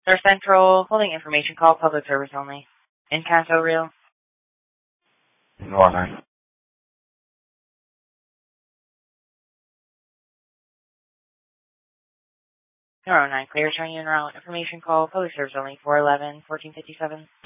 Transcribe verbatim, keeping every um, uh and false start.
Star Central, holding information call, public service only. Encanto Real. Northern. Neuro nine, clear, showing you en route. Information call, public service only, four eleven, fourteen fifty-seven.